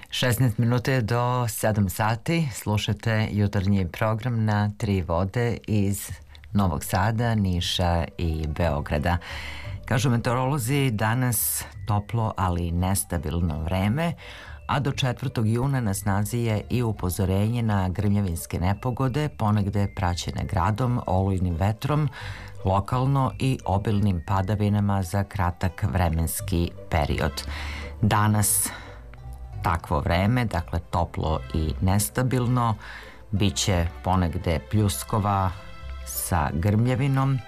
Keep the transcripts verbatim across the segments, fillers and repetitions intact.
šesnaest minuta je do sedam sati. Slušate jutarnji program na Tri vode iz Novog Sada, Niša i Beograda. Kažu meteorolozi, danas toplo, ali nestabilno vreme, a do četvrtog juna na snazi je i upozorenje na grmljavinske nepogode, ponegde praćene gradom, olujnim vetrom, lokalno i obilnim padavinama za kratak vremenski period. Danas takvo vreme, dakle toplo i nestabilno, biće ponegde pljuskova sa grmljavinom,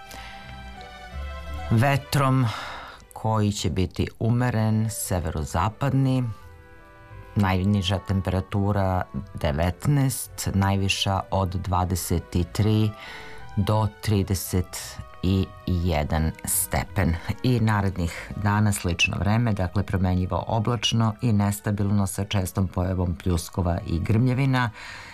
vetrom koji će biti umeren, severozapadni, najniža temperatura devetnaest, najviša od dvadeset tri do trideset jedan stepen. I narednih dana slično vreme, dakle promenjivo oblačno i nestabilno sa čestom pojavom pljuskova i grmljavina,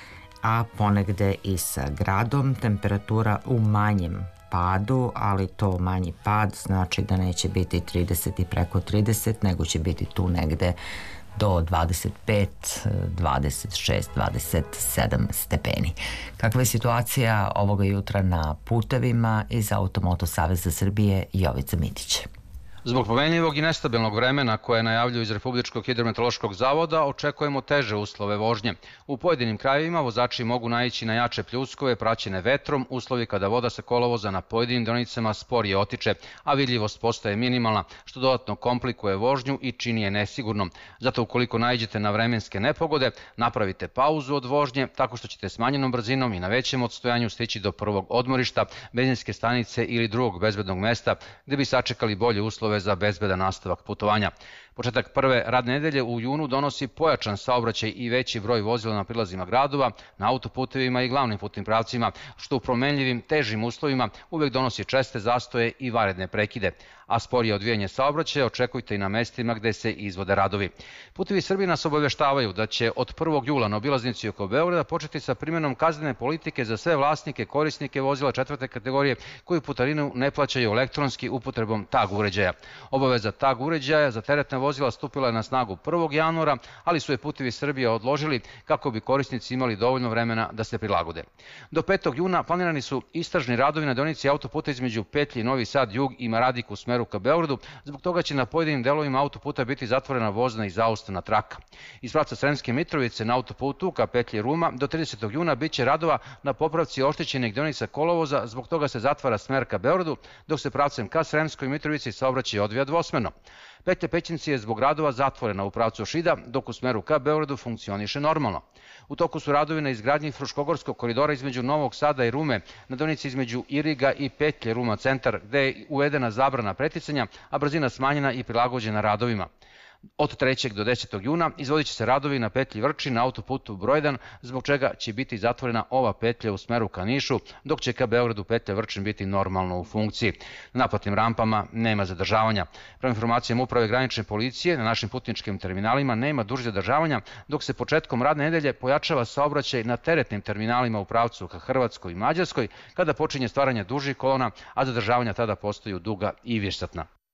a ponegde i sa gradom. Temperatura u manjem padu, ali to manji pad znači da neće biti trideset i preko trideset, nego će biti tu negde do dvadeset pet, dvadeset šest, dvadeset sedam stepeni. Kakva je situacija ovoga jutra na putevima? Iz Automoto Saveza Srbije Jovica Mitić. Zbog pomenljivog i nestabilnog vremena koje najavljuju iz Republičkog hidrometeorološkog zavoda, očekujemo teže uslove vožnje. U pojedinim krajevima vozači mogu naići na jače pljuskove praćene vetrom, uslovi kada voda sa kolovoza na pojedinim deonicama sporije otiče, a vidljivost postaje minimalna, što dodatno komplikuje vožnju i čini je nesigurnom. Zato ukoliko naiđete na vremenske nepogode, napravite pauzu od vožnje tako što ćete smanjenom brzinom i na većem odstojanju stići do prvog odmorišta, benzinske stanice ili drugog bezbednog mesta gde bi sačekali bolje uslove za bezbedan nastavak putovanja. Početak prve radne nedelje u junu donosi pojačan saobraćaj i veći broj vozila na prilazima gradova, na autoputevima i glavnim putnim pravcima, što u promenljivim, težim uslovima uvek donosi česte zastoje i vanredne prekide. A sporije odvijanje saobraćaja očekujte i na mestima gde se izvode radovi. Putevi Srbije nas obaveštavaju da će od prvog jula na obilaznici oko Beograda početi sa primjenom kaznene politike za sve vlasnike, korisnike vozila četvrte kategorije koji putarinu ne plaćaju elektronski upotrebom tag uređaja. Obaveza tag uređaja za teretne vozila stupila je na snagu prvog januara, ali su je Putevi Srbije odložili kako bi korisnici imali dovoljno vremena da se prilagode. Do petog juna planirani su istražni radovi na deonici autoputa između petlji Novi Sad Jug i Maradik u smeru ka Beogradu. Zbog toga će na pojedinim delovima autoputa biti zatvorena vozna i zaustavna traka. Iz pravca Sremske Mitrovice na autoputu ka petlji Ruma do tridesetog juna biće radova na popravci oštećenih deonica kolovoza, zbog toga se zatvara smer ka Beogradu, dok se pravcem ka Sremskoj Mitrovici saobraćaj odvija dvosmerno. Petlja Pećinci je zbog radova zatvorena u pravcu Šida, dok u smeru ka Beogradu funkcioniše normalno. U toku su radovi na izgradnji Fruškogorskog koridora između Novog Sada i Rume, na deonici između Iriga i petlje Ruma centar, gde je uvedena zabrana preticanja, a brzina smanjena i prilagođena radovima. Od trećeg do desetog juna izvodit će se radovi na petlji Vrčin na autoputu broj jedan, zbog čega će biti zatvorena ova petlja u smeru ka Nišu, dok će ka Beogradu petlja Vrčin biti normalno u funkciji. Na naplatnim rampama nema zadržavanja. Prema informacijama Uprave granične policije, na našim putničkim terminalima nema dužih zadržavanja, dok se početkom radne nedelje pojačava saobraćaj na teretnim terminalima u pravcu ka Hrvatskoj i Mađarskoj, kada počinje stvaranje dužih kolona, a zadržavanja tada postaju duga i višesatna.